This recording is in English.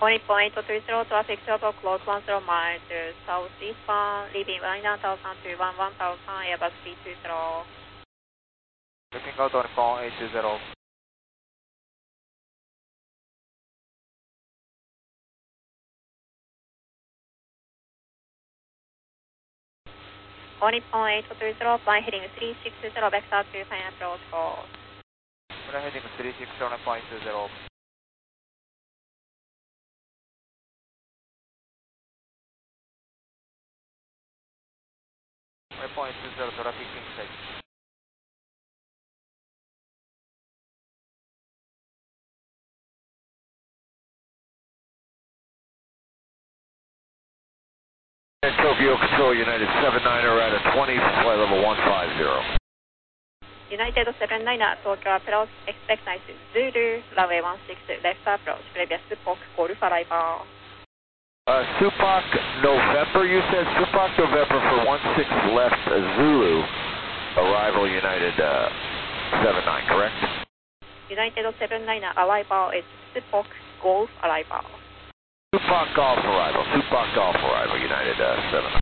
Point.30 traffic shuttle close 10 miles to southeastbound, leaving 19000 to 11000, Airbus 320. Looking out on phone 820. Point.30, flying heading 360, vector to final approach course. We're heading 360 on point 20. Point 20, traffic inside. Tokyo Control United 79er at a 20, flight level 150. United 79er, Tokyo approach, expect nice Zulu, runway 16, left approach, previous Supak, Golf arrival. Supak November, you said Supak November for 16 left Zulu, arrival United 79, correct? United 79er, arrival is Supak, Golf arrival. Supak Golf arrival, United 79.